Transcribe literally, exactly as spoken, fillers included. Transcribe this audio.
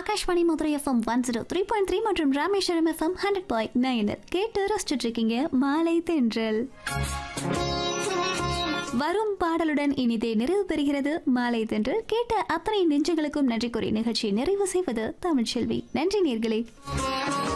Akashvani Madurai FM one zero three point three மற்றும் Rameswaram FM hundred point nine கேட்டு ரசிச்சுட்டு இருக்கீங்க மாலை தென்றல். வரும் பாடலுடன் இனிதே நிறைவு பெறுகிறது மாலை தென்றல். கேட்ட அத்தனை நெஞ்சங்களுக்கும் நன்றி கூறி நிகழ்ச்சியை நிறைவு செய்வது தமிழ்ச்செல்வி. நன்றி நேயர்களே.